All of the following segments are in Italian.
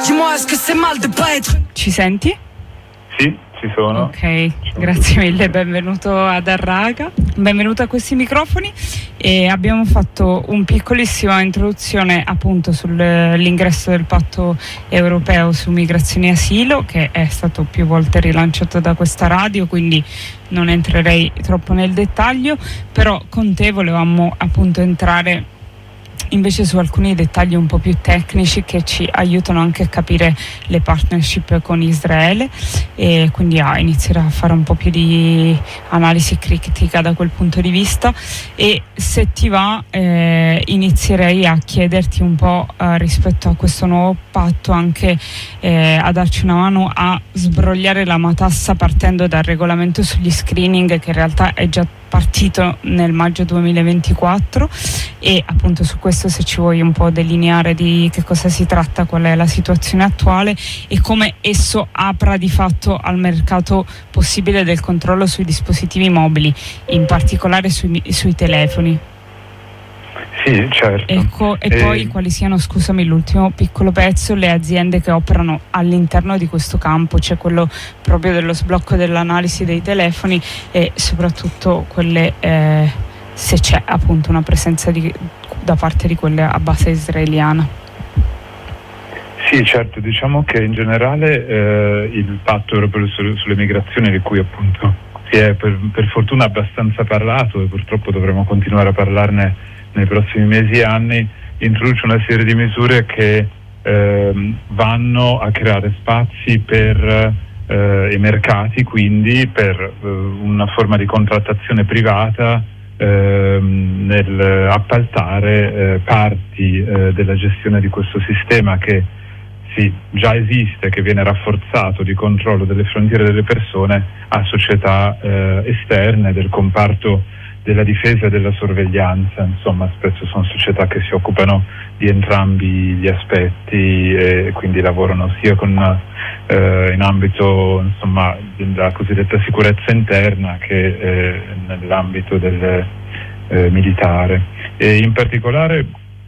Dis-moi, est-ce que c'est mal de pas être... Ci senti? Sì, ci sono. Ok, grazie mille, benvenuto ad Arraga, benvenuto a questi microfoni. E abbiamo fatto un piccolissima introduzione appunto sull'ingresso del patto europeo su migrazione e asilo, che è stato più volte rilanciato da questa radio, quindi non entrerei troppo nel dettaglio, però con te volevamo appunto entrare invece su alcuni dettagli un po' più tecnici che ci aiutano anche a capire le partnership con Israele, e quindi a iniziare a fare un po' più di analisi critica da quel punto di vista. E se ti va inizierei a chiederti un po' rispetto a questo nuovo patto, anche a darci una mano a sbrogliare la matassa partendo dal regolamento sugli screening, che in realtà è già partito nel maggio 2024, e appunto su questo, se ci vuoi un po' delineare di che cosa si tratta, qual è la situazione attuale e come esso apra di fatto al mercato possibile del controllo sui dispositivi mobili, in particolare sui telefoni. Sì, certo. Ecco, e poi quali siano, scusami, l'ultimo piccolo pezzo, le aziende che operano all'interno di questo campo, cioè quello proprio dello sblocco dell'analisi dei telefoni, e soprattutto quelle, se c'è appunto una presenza da parte di quelle a base israeliana. Sì, certo, diciamo che in generale il patto europeo sulle migrazioni, di cui appunto si è per fortuna abbastanza parlato, e purtroppo dovremo continuare a parlarne nei prossimi mesi e anni, introduce una serie di misure che vanno a creare spazi per i mercati, quindi per una forma di contrattazione privata nel appaltare parti della gestione di questo sistema che sì, già esiste, che viene rafforzato, di controllo delle frontiere delle persone, a società esterne del comparto della difesa e della sorveglianza. Insomma, spesso sono società che si occupano di entrambi gli aspetti e quindi lavorano sia con in ambito, insomma, della cosiddetta sicurezza interna che nell'ambito del militare. E in particolare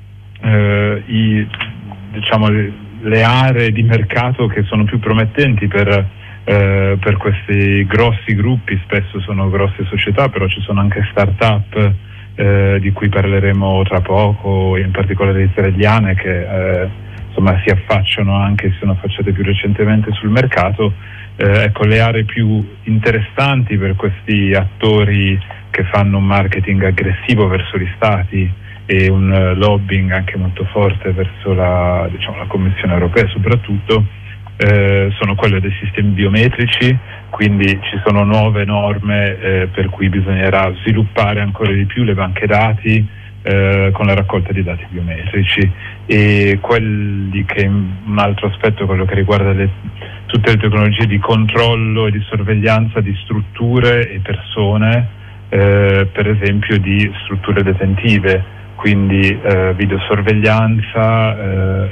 diciamo le aree di mercato che sono più promettenti per questi grossi gruppi, spesso sono grosse società, però ci sono anche start-up di cui parleremo tra poco, in particolare israeliane, che insomma si affacciano, anche si sono affacciate più recentemente sul mercato. Ecco, le aree più interessanti per questi attori che fanno un marketing aggressivo verso gli stati e un lobbying anche molto forte verso la Commissione europea soprattutto, sono quelle dei sistemi biometrici, quindi ci sono nuove norme per cui bisognerà sviluppare ancora di più le banche dati con la raccolta di dati biometrici, e quelli che un altro aspetto, quello che riguarda tutte le tecnologie di controllo e di sorveglianza di strutture e persone, per esempio di strutture detentive, quindi videosorveglianza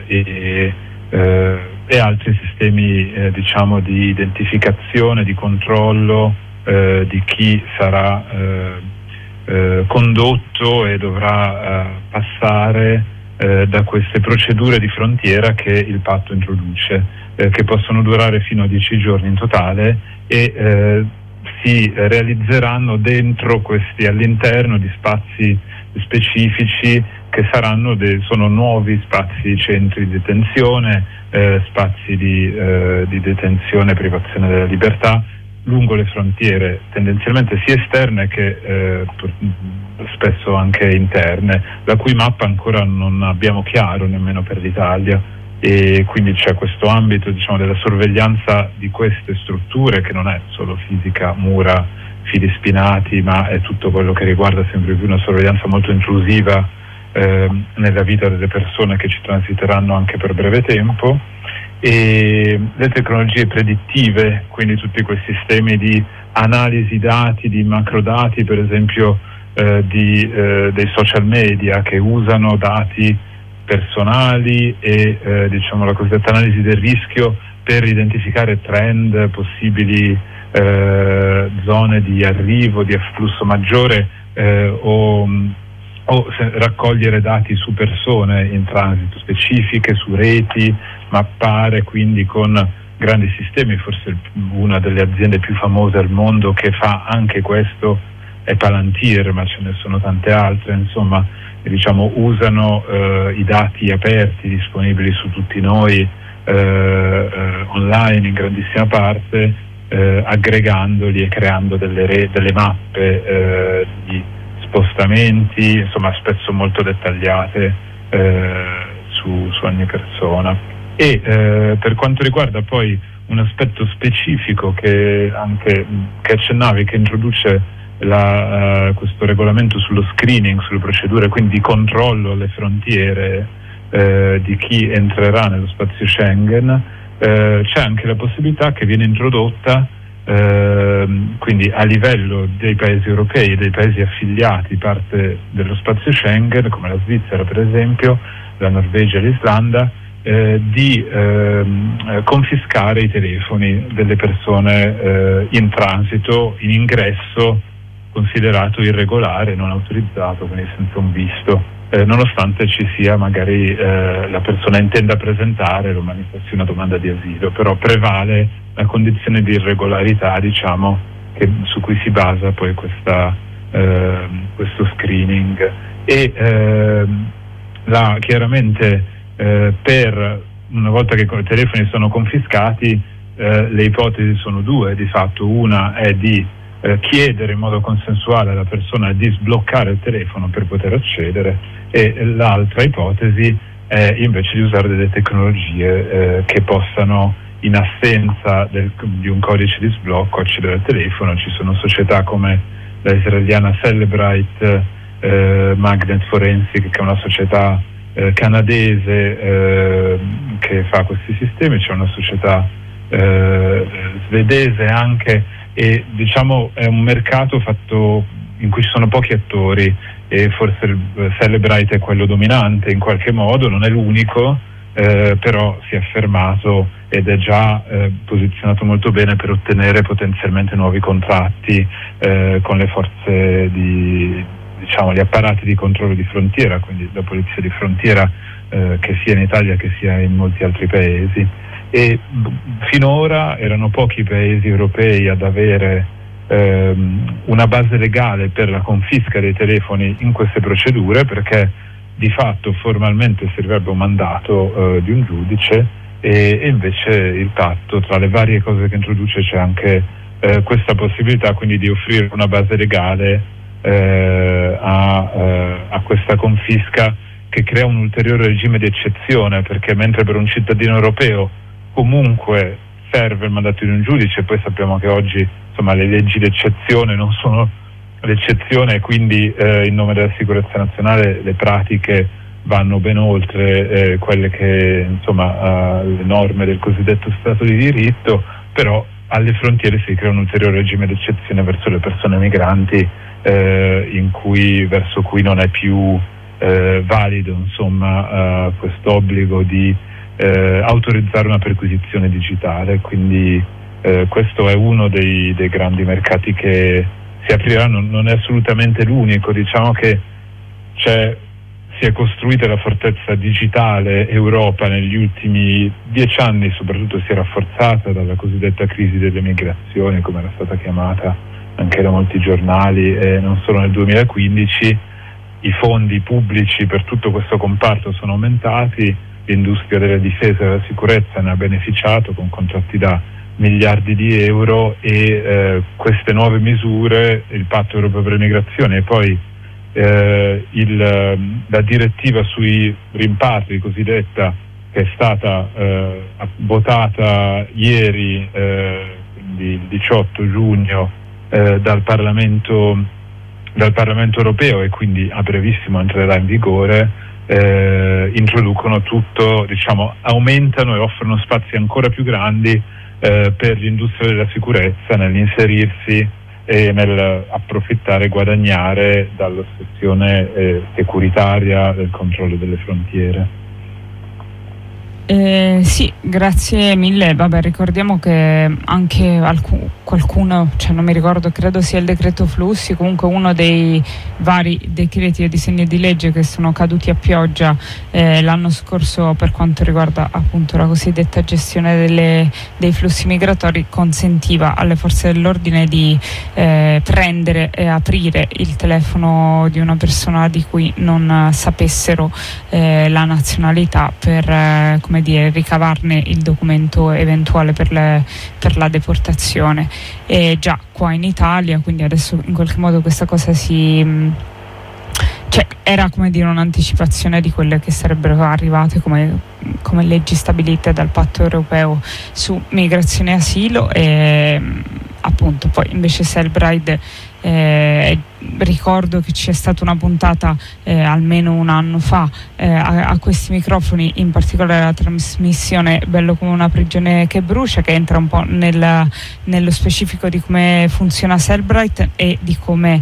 e altri sistemi diciamo di identificazione, di controllo di chi sarà condotto e dovrà passare da queste procedure di frontiera che il patto introduce, che possono durare fino a 10 giorni in totale, e si realizzeranno all'interno di spazi specifici che sono nuovi spazi, centri di detenzione, spazi di detenzione e privazione della libertà lungo le frontiere, tendenzialmente sia esterne che spesso anche interne, la cui mappa ancora non abbiamo chiaro nemmeno per l'Italia, e quindi c'è questo ambito, diciamo, della sorveglianza di queste strutture, che non è solo fisica, mura, fili spinati, ma è tutto quello che riguarda sempre più una sorveglianza molto intrusiva nella vita delle persone che ci transiteranno anche per breve tempo, e le tecnologie predittive, quindi tutti quei sistemi di analisi dati, di macrodati, per esempio dei social media, che usano dati personali e diciamo la cosiddetta analisi del rischio per identificare trend, possibili zone di arrivo, di afflusso maggiore o o raccogliere dati su persone in transito specifiche, su reti, mappare quindi con grandi sistemi. Forse una delle aziende più famose al mondo che fa anche questo è Palantir, ma ce ne sono tante altre, insomma, diciamo, usano i dati aperti disponibili su tutti noi online in grandissima parte, aggregandoli e creando delle mappe di spostamenti, insomma, spesso molto dettagliate su ogni persona. E per quanto riguarda poi un aspetto specifico che accennavi, che introduce questo regolamento sullo screening, sulle procedure, quindi di controllo alle frontiere di chi entrerà nello spazio Schengen, c'è anche la possibilità che viene introdotta quindi a livello dei paesi europei e dei paesi affiliati parte dello spazio Schengen, come la Svizzera per esempio, la Norvegia e l'Islanda, di confiscare i telefoni delle persone in transito, in ingresso considerato irregolare, non autorizzato, quindi senza un visto, nonostante ci sia magari la persona intenda presentare o manifesti una domanda di asilo, però prevale la condizione di irregolarità, diciamo, su cui si basa poi questo screening. E chiaramente una volta che i telefoni sono confiscati, le ipotesi sono due di fatto. Una è di chiedere in modo consensuale alla persona di sbloccare il telefono per poter accedere, e l'altra ipotesi è invece di usare delle tecnologie che possano, in assenza di un codice di sblocco, accedere al telefono. Ci sono società come la israeliana Cellebrite Magnet Forensic, che è una società canadese che fa questi sistemi, c'è una società svedese anche, e diciamo è un mercato fatto in cui ci sono pochi attori, e forse il Cellebrite è quello dominante in qualche modo, non è l'unico, però si è affermato ed è già posizionato molto bene per ottenere potenzialmente nuovi contratti con le forze gli apparati di controllo di frontiera, quindi la polizia di frontiera che sia in Italia che sia in molti altri paesi. E finora erano pochi i paesi europei ad avere una base legale per la confisca dei telefoni in queste procedure, perché di fatto formalmente servirebbe un mandato di un giudice, e invece il patto, tra le varie cose che introduce, c'è anche questa possibilità quindi di offrire una base legale a questa confisca, che crea un ulteriore regime di eccezione, perché mentre per un cittadino europeo comunque serve il mandato di un giudice, poi sappiamo che oggi, insomma, le leggi d'eccezione non sono l'eccezione, e quindi in nome della sicurezza nazionale le pratiche vanno ben oltre quelle che, insomma, le norme del cosiddetto Stato di diritto, però alle frontiere si crea un ulteriore regime d'eccezione verso le persone migranti, verso cui non è più valido, insomma, questo obbligo di autorizzare una perquisizione digitale. Quindi questo è uno dei grandi mercati che si apriranno, non è assolutamente l'unico. Diciamo che si è costruita la fortezza digitale Europa negli ultimi 10 anni, soprattutto si è rafforzata dalla cosiddetta crisi delle migrazioni, come era stata chiamata anche da molti giornali, e non solo nel 2015. I fondi pubblici per tutto questo comparto sono aumentati, l'industria della difesa e della sicurezza ne ha beneficiato con contratti da miliardi di euro, e queste nuove misure, il patto europeo per le migrazioni e poi la direttiva sui rimpatri cosiddetta, che è stata votata ieri, quindi il 18 giugno, dal Parlamento europeo, e quindi a brevissimo entrerà in vigore, introducono tutto, diciamo, aumentano e offrono spazi ancora più grandi per l'industria della sicurezza nell'inserirsi e nel approfittare e guadagnare dall'ossessione securitaria del controllo delle frontiere. Sì, grazie mille. Vabbè, ricordiamo che anche qualcuno, cioè non mi ricordo, credo sia il decreto flussi, comunque uno dei vari decreti e disegni di legge che sono caduti a pioggia l'anno scorso per quanto riguarda appunto la cosiddetta gestione dei flussi migratori, consentiva alle forze dell'ordine di prendere e aprire il telefono di una persona di cui non sapessero la nazionalità per come dire, ricavarne il documento eventuale per la deportazione. E già qua in Italia, quindi adesso in qualche modo questa cosa era come dire un'anticipazione di quelle che sarebbero arrivate come leggi stabilite dal patto europeo su migrazione e asilo, e appunto poi invece Selbride, ricordo che c'è stata una puntata almeno un anno fa a questi microfoni, in particolare la trasmissione Bello come una prigione che brucia, che entra un po' nello specifico di come funziona Selbright e di come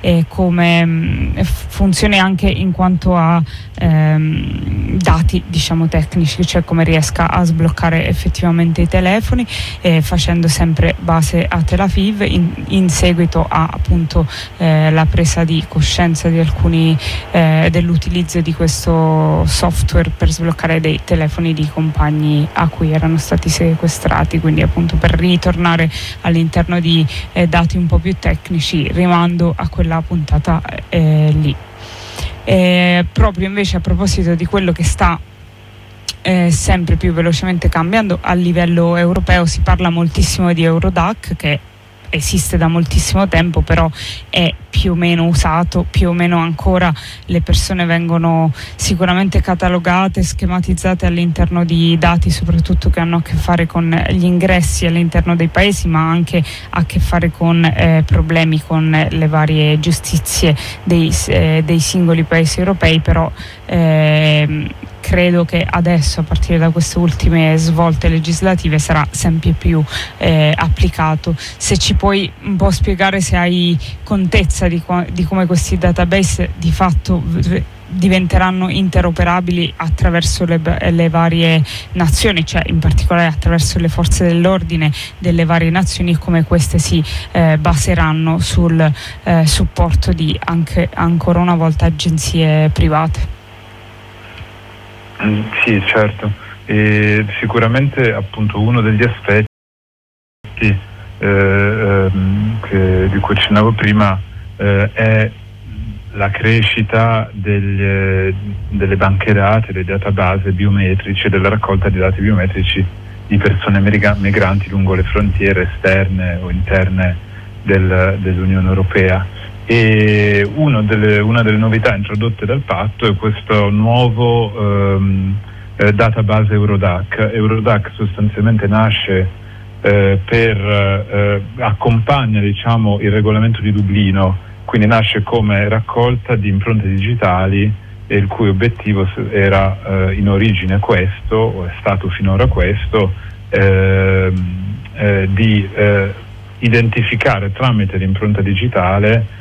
funzioni anche in quanto a dati, diciamo, tecnici, cioè come riesca a sbloccare effettivamente i telefoni, facendo sempre base a Tel Aviv in seguito a appunto la presa di coscienza di alcuni dell'utilizzo di questo software per sbloccare dei telefoni di compagni a cui erano stati sequestrati, quindi appunto per ritornare all'interno di dati un po' più tecnici, rimando a quella puntata lì. Proprio invece a proposito di quello che sta sempre più velocemente cambiando a livello europeo, si parla moltissimo di Eurodac, che esiste da moltissimo tempo, però è più o meno usato, più o meno ancora le persone vengono sicuramente catalogate, schematizzate all'interno di dati soprattutto che hanno a che fare con gli ingressi all'interno dei paesi, ma anche a che fare con problemi con le varie giustizie dei singoli paesi europei, però credo che adesso, a partire da queste ultime svolte legislative, sarà sempre più applicato. Se ci puoi un po' spiegare, se hai contezza di come questi database di fatto diventeranno interoperabili attraverso le varie nazioni, cioè in particolare attraverso le forze dell'ordine delle varie nazioni, e come queste si baseranno sul supporto di anche ancora una volta agenzie private. Sì, certo, e sicuramente appunto uno degli aspetti di cui accennavo prima è la crescita delle banche dati, dei database biometrici e della raccolta di dati biometrici di persone migranti lungo le frontiere esterne o interne dell'Unione Europea. E una delle novità introdotte dal patto è questo nuovo database Eurodac. Eurodac sostanzialmente nasce accompagna, diciamo, il regolamento di Dublino, quindi nasce come raccolta di impronte digitali, e il cui obiettivo era in origine questo, o è stato finora questo, di identificare tramite l'impronta digitale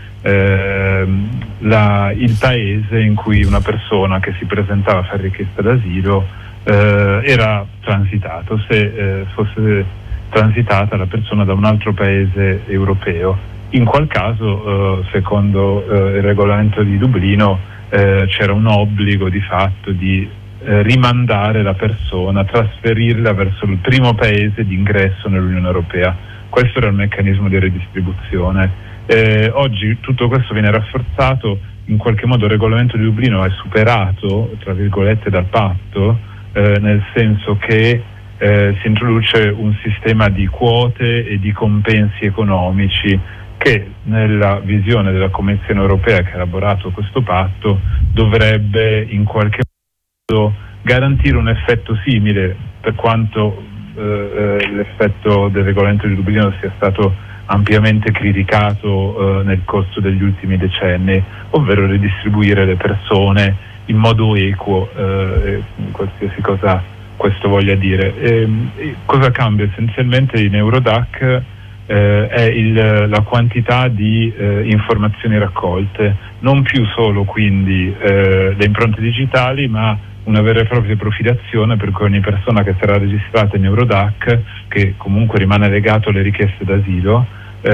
il paese in cui una persona che si presentava a fare richiesta d'asilo era transitato, se fosse transitata la persona da un altro paese europeo. In qual caso, secondo il regolamento di Dublino, c'era un obbligo di fatto di rimandare la persona, trasferirla verso il primo paese di ingresso nell'Unione Europea. Questo era il meccanismo di redistribuzione. Oggi tutto questo viene rafforzato, in qualche modo il regolamento di Dublino è superato, tra virgolette, dal patto, nel senso che si introduce un sistema di quote e di compensi economici che, nella visione della Commissione europea che ha elaborato questo patto, dovrebbe in qualche modo garantire un effetto simile, per quanto l'effetto del regolamento di Dublino sia stato ampiamente criticato nel corso degli ultimi decenni, ovvero redistribuire le persone in modo equo, qualsiasi cosa questo voglia dire. Cosa cambia essenzialmente in Eurodac è la quantità di informazioni raccolte, non più solo quindi le impronte digitali, ma una vera e propria profilazione, per cui ogni persona che sarà registrata in Eurodac, che comunque rimane legato alle richieste d'asilo,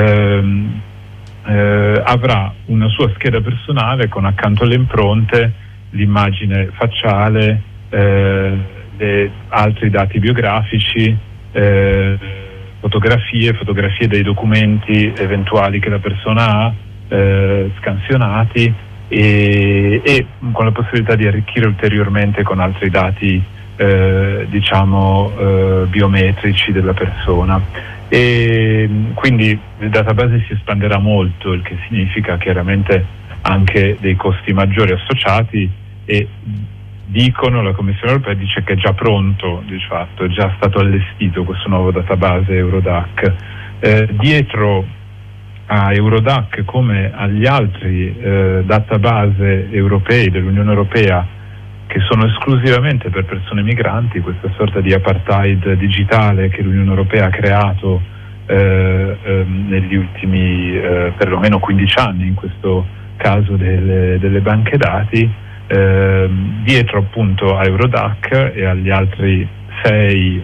avrà una sua scheda personale con accanto alle impronte l'immagine facciale, altri dati biografici, fotografie dei documenti eventuali che la persona ha, scansionati, e con la possibilità di arricchire ulteriormente con altri dati biometrici della persona. E quindi il database si espanderà molto, il che significa chiaramente anche dei costi maggiori associati, e la Commissione europea dice che è già pronto, di fatto è già stato allestito questo nuovo database Eurodac. Dietro a Eurodac, come agli altri database europei dell'Unione Europea che sono esclusivamente per persone migranti, questa sorta di apartheid digitale che l'Unione Europea ha creato negli ultimi perlomeno 15 anni, in questo caso delle banche dati, dietro appunto a Eurodac e agli altri 6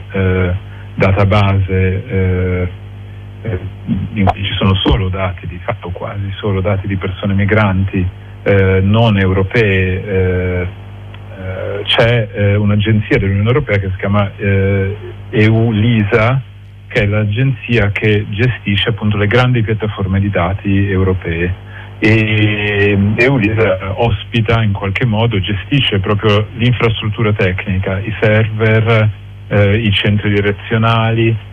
database in cui ci sono solo dati, di fatto quasi solo dati di persone migranti non europee, c'è un'agenzia dell'Unione Europea che si chiama EU-LISA, che è l'agenzia che gestisce appunto le grandi piattaforme di dati europee, e EU-LISA ospita in qualche modo, gestisce proprio l'infrastruttura tecnica, i server, i centri direzionali,